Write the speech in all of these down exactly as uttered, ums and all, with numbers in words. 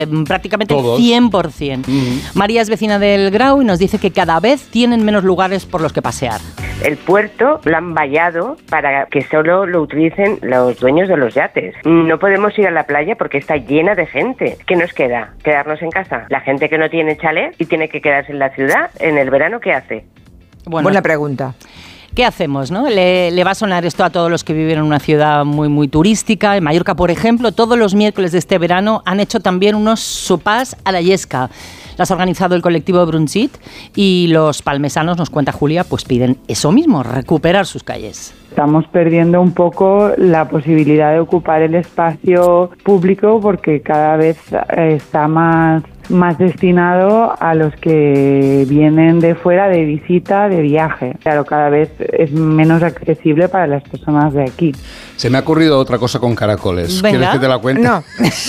prácticamente Todos. cien por ciento. Uh-huh. María es vecina del Grau y nos dice que cada vez tienen menos lugares por los que pasear. El puerto lo han vallado para que solo lo utilicen los dueños de los yates. No podemos ir a la playa porque está llena de gente. ¿Qué nos queda? ¿Quedarnos en casa? La gente que no tiene chalet y tiene que quedarse en la ciudad, en el verano, ¿qué hace? Bueno, buena pregunta. ¿Qué hacemos, no? Le, le va a sonar esto a todos los que viven en una ciudad muy, muy turística. En Mallorca, por ejemplo, todos los miércoles de este verano han hecho también unos sopars a la yesca. Las ha organizado el colectivo Brunchit y los palmesanos, nos cuenta Julia, pues piden eso mismo, recuperar sus calles. Estamos perdiendo un poco la posibilidad de ocupar el espacio público porque cada vez está más, más destinado a los que vienen de fuera de visita, de viaje. Claro, cada vez es menos accesible para las personas de aquí. Se me ha ocurrido otra cosa con caracoles. Venga. ¿Quieres que te la cuente? No.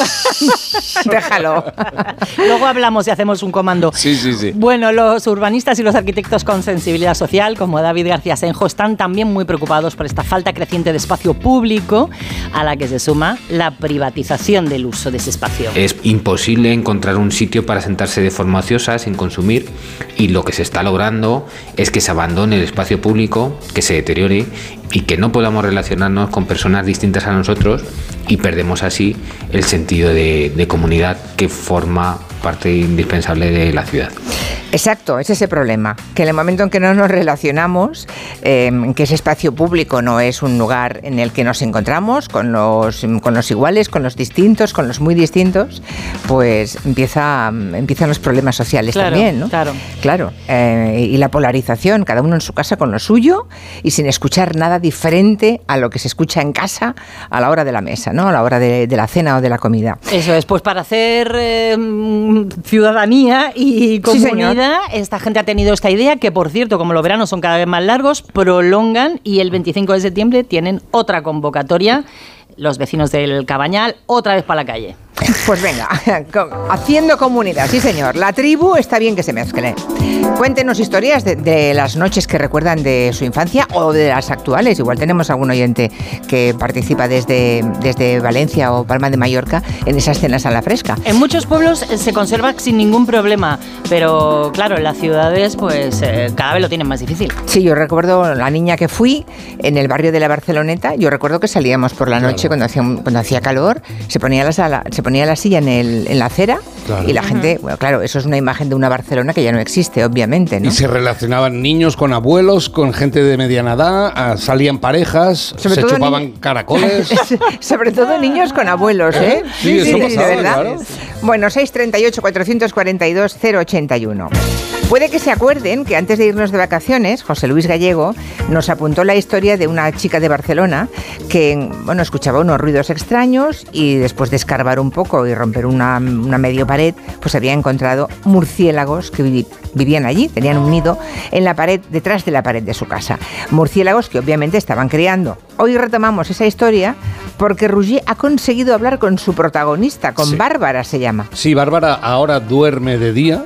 Déjalo. Luego hablamos y hacemos un comando. Sí, sí, sí. Bueno, los urbanistas y los arquitectos con sensibilidad social, como David García Senjo, están también muy preocupados por esta falta creciente de espacio público a la que se suma la privatización del uso de ese espacio. Es imposible encontrar un sitio para sentarse de forma ociosa, sin consumir, y lo que se está logrando es que se abandone el espacio público, que se deteriore y que no podamos relacionarnos con personas distintas a nosotros y perdemos así el sentido de, de comunidad que forma parte indispensable de la ciudad. Exacto, es ese problema, que en el momento en que no nos relacionamos, eh, que ese espacio público no es un lugar en el que nos encontramos con los, con los iguales, con los distintos, con los muy distintos, pues empieza, empiezan los problemas sociales claro, también, ¿no? Claro, claro. Eh, y la polarización, cada uno en su casa con lo suyo y sin escuchar nada diferente a lo que se escucha en casa a la hora de la mesa, ¿no? A la hora de, de la cena o de la comida. Eso es, pues para hacer eh, ciudadanía y comunidad, sí, esta gente ha tenido esta idea que, por cierto, como los veranos son cada vez más largos, prolongan y el veinticinco de septiembre tienen otra convocatoria. Los vecinos del Cabañal, otra vez para la calle. Pues venga, haciendo comunidad, sí señor. La tribu está bien que se mezcle. Cuéntenos historias de, de las noches que recuerdan de su infancia o de las actuales. Igual tenemos algún oyente que participa desde, desde Valencia o Palma de Mallorca en esas cenas a la fresca. En muchos pueblos se conserva sin ningún problema, pero claro, en las ciudades pues eh, cada vez lo tienen más difícil. Sí, yo recuerdo la niña que fui en el barrio de la Barceloneta. Yo recuerdo que salíamos por la noche, claro, cuando hacía, cuando hacía calor, se ponía la sala, se ponía la silla en, el, en la acera, claro, y la gente, bueno, claro, eso es una imagen de una Barcelona que ya no existe, obviamente, ¿no? Y se relacionaban niños con abuelos, con gente de mediana edad, salían parejas, sobre se chupaban ni- caracoles. Sobre todo niños con abuelos, ¿eh? Sí, sí, eso sí, pasaba, de verdad. Claro. Bueno, seis treinta y ocho, cuatrocientos cuarenta y dos, cero ochenta y uno. Puede que se acuerden que antes de irnos de vacaciones, José Luis Gallego nos apuntó la historia de una chica de Barcelona que, bueno, escuchaba unos ruidos extraños y después de escarbar un poco y romper una, una medio pared, pues había encontrado murciélagos que vi, vivían allí, tenían un nido en la pared, detrás de la pared de su casa. Murciélagos que obviamente estaban criando. Hoy retomamos esa historia porque Roger ha conseguido hablar con su protagonista, con sí. Bárbara se llama. Sí, Bárbara ahora duerme de día.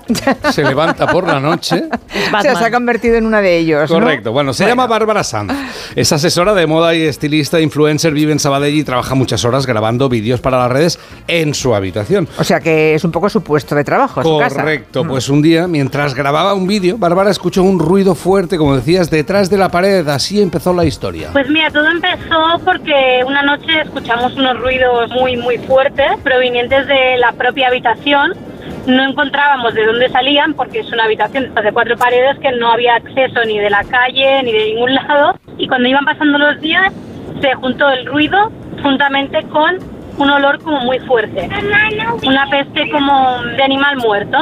Se levanta por la noche. Se ha convertido en una de ellos, ¿no? Correcto. Bueno, se bueno. llama Bárbara Sanz. Es asesora de moda y estilista, influencer, vive en Sabadell y trabaja muchas horas grabando vídeos para las redes en su habitación. O sea que es un poco su puesto de trabajo, su casa. Correcto. Pues un día, mientras grababa un vídeo, Bárbara escuchó un ruido fuerte, como decías, detrás de la pared. Así empezó la historia. Pues mira, todo empezó porque una noche escuchamos unos ruidos muy, muy fuertes provenientes de la propia habitación. No encontrábamos de dónde salían porque es una habitación de cuatro paredes que no había acceso ni de la calle ni de ningún lado, y cuando iban pasando los días se juntó el ruido juntamente con un olor como muy fuerte, una peste como de animal muerto.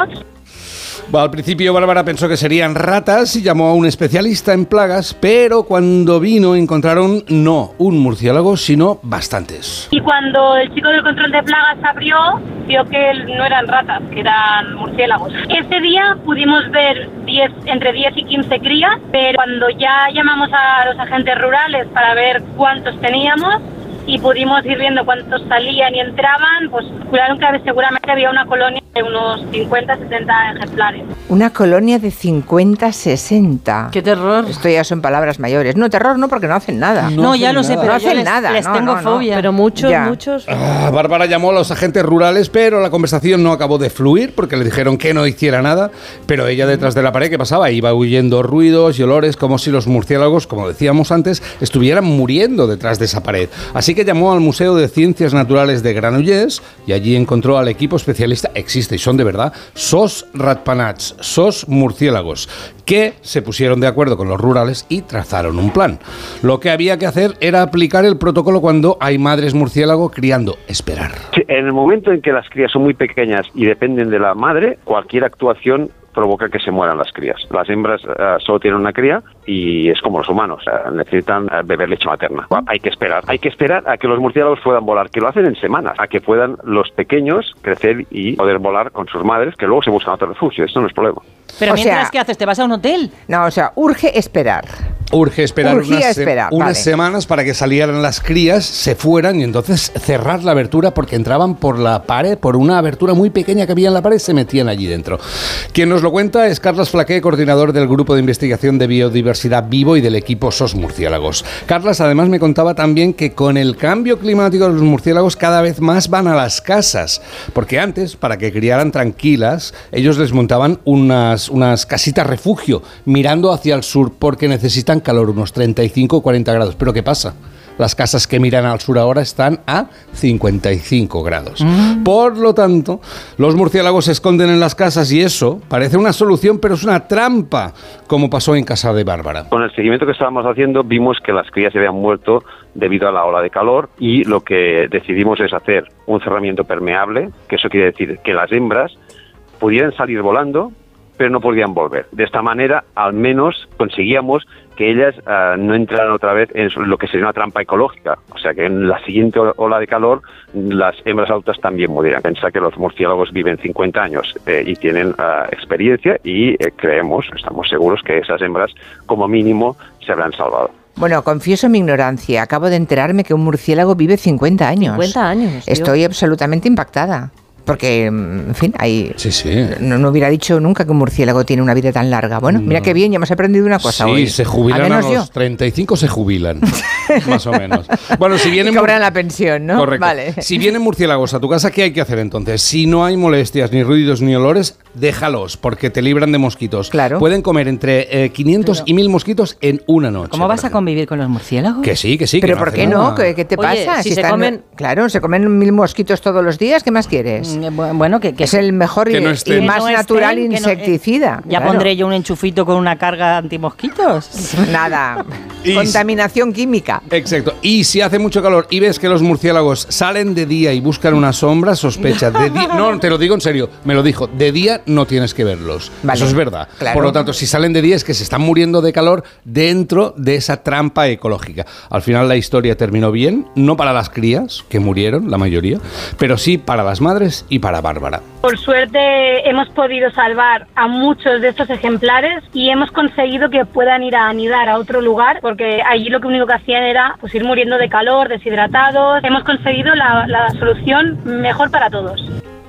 Bueno, al principio Bárbara pensó que serían ratas y llamó a un especialista en plagas, pero cuando vino encontraron no un murciélago, sino bastantes. Y cuando el chico del control de plagas abrió, vio que no eran ratas, que eran murciélagos. Ese día pudimos ver diez, entre diez y quince crías, pero cuando ya llamamos a los agentes rurales para ver cuántos teníamos y pudimos ir viendo cuántos salían y entraban, pues calcularon que seguramente había una colonia de unos cincuenta, sesenta ejemplares. Una colonia de cincuenta, sesenta. ¡Qué terror! Esto ya son palabras mayores. No, terror no, porque no hacen nada. No, no ya lo sé, pero no yo hacen les, nada. les no, tengo no, fobia. No. Pero muchos, Ya. muchos... Ah, Bárbara llamó a los agentes rurales, pero la conversación no acabó de fluir porque le dijeron que no hiciera nada, pero ella detrás de la pared, ¿qué pasaba? Iba huyendo ruidos y olores como si los murciélagos, como decíamos antes, estuvieran muriendo detrás de esa pared. Así que llamó al Museo de Ciencias Naturales de Granollers y allí encontró al equipo especialista, existe y son de verdad, S O S Ratpenats, S O S murciélagos, que se pusieron de acuerdo con los rurales y trazaron un plan. Lo que había que hacer era aplicar el protocolo cuando hay madres murciélago criando, esperar. Sí, en el momento en que las crías son muy pequeñas y dependen de la madre, cualquier actuación provoca que se mueran las crías. Las hembras uh, solo tienen una cría y es como los humanos, uh, necesitan uh, beber leche materna. Bueno, hay que esperar, hay que esperar a que los murciélagos puedan volar, que lo hacen en semanas, a que puedan los pequeños crecer y poder volar con sus madres, que luego se buscan otro refugio, esto no es problema. Pero O mientras, sea- ¿qué haces? ¿Te vas a un hotel? No, o sea, urge esperar. Urge esperar Urgía unas, se- esperar, unas vale. semanas para que salieran las crías, se fueran y entonces cerrar la abertura porque entraban por la pared, por una abertura muy pequeña que había en la pared, se metían allí dentro. Quien nos lo cuenta es Carlas Flaqué, coordinador del Grupo de Investigación de Biodiversidad Vivo y del equipo S O S Murciélagos. Carlas además me contaba también que con el cambio climático los murciélagos cada vez más van a las casas, porque antes, para que criaran tranquilas, ellos les montaban unas, unas casitas refugio mirando hacia el sur porque necesitan calor, unos treinta y cinco o cuarenta grados. ¿Pero qué pasa? Las casas que miran al sur ahora están a cincuenta y cinco grados. Mm. Por lo tanto, los murciélagos se esconden en las casas y eso parece una solución, pero es una trampa, como pasó en casa de Bárbara. Con el seguimiento que estábamos haciendo vimos que las crías se habían muerto debido a la ola de calor y lo que decidimos es hacer un cerramiento permeable, que eso quiere decir que las hembras pudieran salir volando, pero no podían volver. De esta manera, al menos conseguíamos que ellas uh, no entraran otra vez en lo que sería una trampa ecológica. O sea, que en la siguiente ola de calor, las hembras adultas también murieran. Piensa que los murciélagos viven cincuenta años eh, y tienen uh, experiencia y eh, creemos, estamos seguros que esas hembras, como mínimo, se habrán salvado. Bueno, confieso mi ignorancia. Acabo de enterarme que un murciélago vive cincuenta años. cincuenta años. Estoy Dios. absolutamente impactada. Porque, en fin, hay, Sí, sí. no, no hubiera dicho nunca que un murciélago tiene una vida tan larga. Bueno, mira qué bien, ya hemos aprendido una cosa Sí, hoy. se jubilan Al a menos los yo. treinta y cinco, se jubilan, más o menos. Bueno, si vienen Y cobran la pensión, ¿no? Correcto. Vale. Si vienen murciélagos a tu casa, ¿qué hay que hacer entonces? Si no hay molestias, ni ruidos, ni olores, déjalos, porque te libran de mosquitos. Claro. Pueden comer entre eh, quinientos y mil mosquitos en una noche. ¿Cómo vas por a ejemplo. convivir con los murciélagos? Que sí, que sí. Pero que ¿por hace qué nada. no? ¿Qué, qué te Oye, pasa? si se comen- Claro, se comen mil mosquitos todos los días, ¿qué más quieres? Mm, bu- Bueno, que, que Es el mejor y, que no y estén. más Que no natural estén, que no- insecticida. Ya claro. pondré yo un enchufito con una carga antimosquitos. Nada. Y- Contaminación química. Exacto. Y si hace mucho calor y ves que los murciélagos salen de día y buscan una sombra, sospecha. De di- no, te lo digo en serio, me lo dijo. De día no tienes que verlos. Vale. Eso es verdad. Claro. Por lo tanto, si salen de día es que se están muriendo de calor dentro de esa trampa ecológica. Al final la historia terminó bien, no para las crías, que murieron, la mayoría, pero sí para las madres y para Bárbara. Por suerte hemos podido salvar a muchos de estos ejemplares y hemos conseguido que puedan ir a anidar a otro lugar, porque allí lo que único que hacían era pues ir muriendo de calor, deshidratados. Hemos conseguido la, la solución mejor para todos.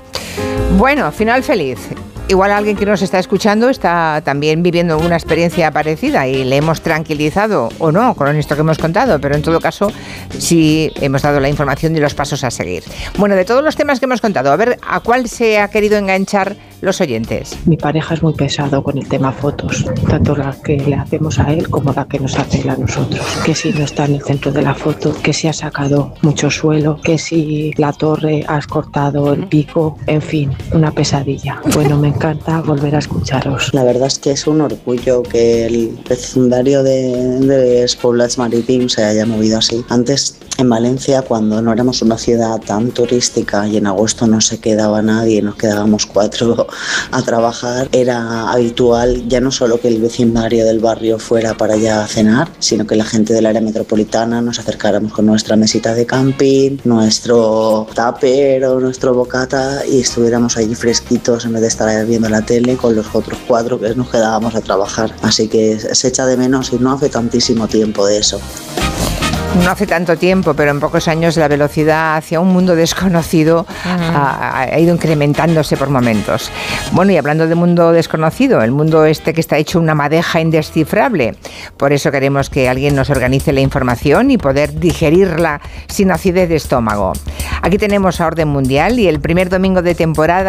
Bueno, final feliz. Igual alguien que nos está escuchando está también viviendo una experiencia parecida y le hemos tranquilizado o no con esto que hemos contado, pero en todo caso sí hemos dado la información de los pasos a seguir. Bueno, de todos los temas que hemos contado, a ver a cuál se ha querido enganchar los oyentes. Mi pareja es muy pesado con el tema fotos, tanto la que le hacemos a él como la que nos hace él a nosotros. Que si no está en el centro de la foto, que si ha sacado mucho suelo, que si la torre has cortado el pico, en fin, una pesadilla. Bueno, me encanta volver a escucharos. La verdad es que es un orgullo que el vecindario de, de los Poblats Marítims se haya movido así. Antes, en Valencia, cuando no éramos una ciudad tan turística y en agosto no se quedaba nadie, nos quedábamos cuatro a trabajar, era habitual ya no solo que el vecindario del barrio fuera para allá a cenar, sino que la gente del área metropolitana nos acercáramos con nuestra mesita de camping, nuestro tupper o nuestro bocata y estuviéramos allí fresquitos en vez de estar viendo la tele con los otros cuatro que nos quedábamos a trabajar. Así que se echa de menos y no hace tantísimo tiempo de eso. No hace tanto tiempo, pero en pocos años la velocidad hacia un mundo desconocido uh-huh. ha, ha ido incrementándose por momentos. Bueno, y hablando de mundo desconocido, el mundo este que está hecho una madeja indescifrable. Por eso queremos que alguien nos organice la información y poder digerirla sin acidez de estómago. Aquí tenemos a Orden Mundial y el primer domingo de temporada